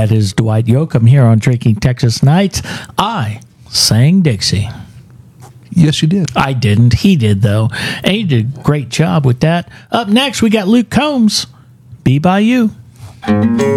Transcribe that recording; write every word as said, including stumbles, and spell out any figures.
That is Dwight Yoakam here on Drinking Texas Nights. I sang Dixie. Yes, you did. I didn't. He did, though. And he did a great job with that. Up next, we got Luke Combs. Be By You.